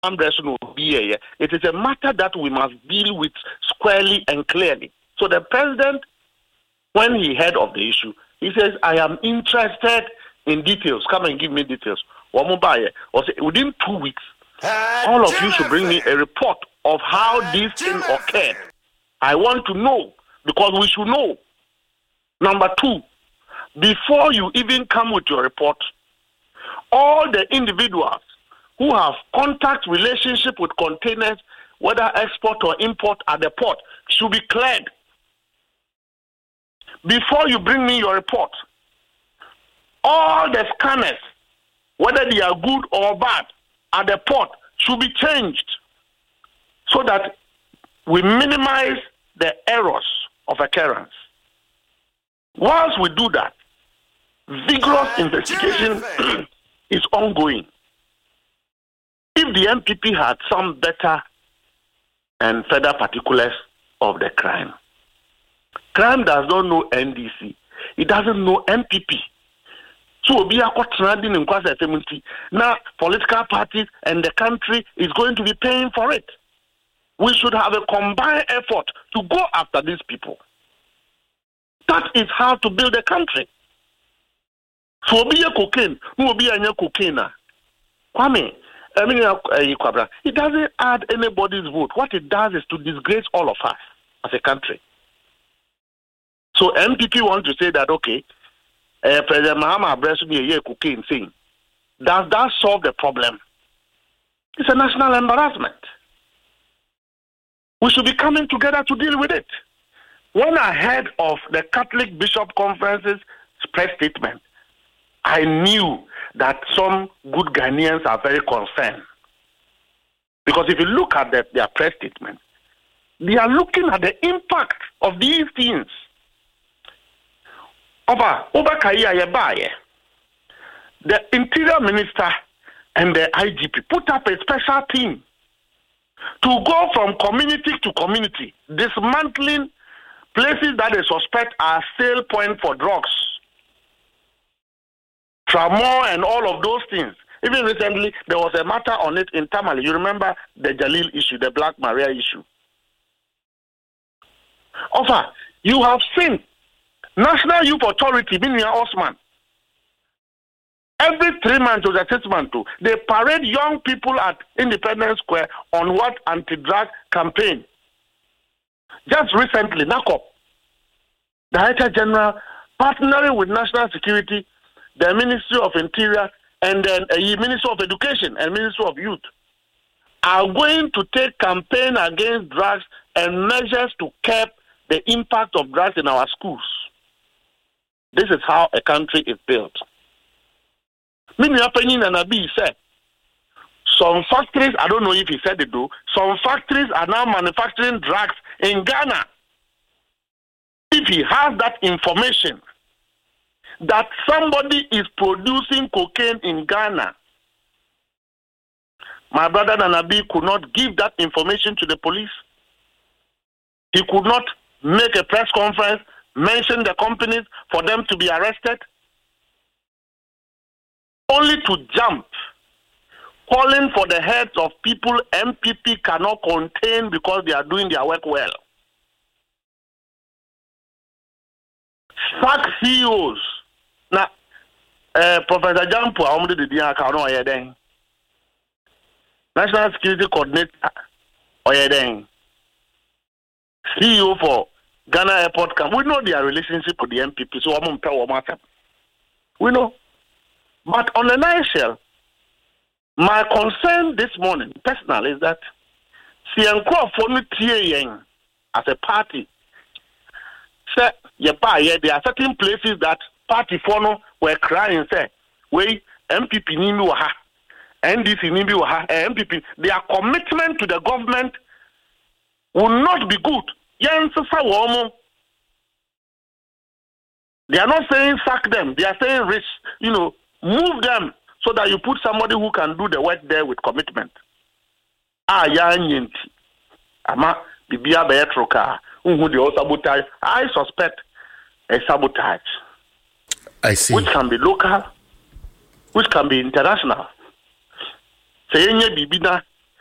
It is a matter that we must deal with squarely and clearly. So the president, when he heard of the issue, he says, I am interested in details. Come and give me details. Within 2 weeks, all of you should bring me a report of how this thing occurred. I want to know, because we should know. Number 2, before you even come with your report, all the individuals who have contact relationship with containers, whether export or import at the port, should be cleared. Before you bring me your report, all the scanners, whether they are good or bad, at the port should be changed so that we minimize the errors of occurrence. Once we do that, vigorous investigation is ongoing. If the MPP had some better and further particulars of the crime, crime does not know NDC. It doesn't know MPP. So now political parties and the country is going to be paying for it. We should have a combined effort to go after these people. That is how to build a country. So be a cocaine, who will be a cocaine. Kwame, it doesn't add anybody's vote. What it does is to disgrace all of us as a country. So MPP wants to say that, okay, President Mahama Abresu be a cocaine thing. Does that solve the problem? It's a national embarrassment. We should be coming together to deal with it. When I heard of the Catholic Bishop Conference's press statement, I knew that some good Ghanaians are very concerned. Because if you look at their press statement, they are looking at the impact of these things. The Interior Minister and the IGP put up a special team to go from community to community, dismantling places that they suspect are sale point for drugs, Tramor and all of those things. Even recently, there was a matter on it in Tamale. You remember the Jalil issue, the Black Maria issue. You have seen National Youth Authority, Minia Osman, every 3 months or 6 months, they parade young people at Independence Square on what anti-drug campaign. Just recently, NACOP, the Director General, partnering with National Security, the Ministry of Interior, and then the Ministry of Education and Ministry of Youth, are going to take campaign against drugs and measures to curb the impact of drugs in our schools. This is how a country is built. Many opinion and Abi said, some factories, I don't know if he said it though, some factories are now manufacturing drugs in Ghana. If he has that information, that somebody is producing cocaine in Ghana, my brother Nanabi could not give that information to the police. He could not make a press conference, mention the companies for them to be arrested, only to jump, calling for the heads of people MPP cannot contain because they are doing their work well. Sack CEOs. Now, Professor Jampo, how many did you have? National Security Coordinator, CEO for Ghana Airport Camp. We know their relationship with the MPP, so I'm going to we know. But on the nutshell, my concern this morning, personal, is that as a party, say, there are certain places that party for were crying, say, we MPP Nimbi Waha, NDC Nimbi Waha, MPP, their commitment to the government will not be good. They are not saying sack them, they are saying move them so that you put somebody who can do the work there with commitment. I suspect a sabotage. I see. Which can be local, which can be international. Say Bibina,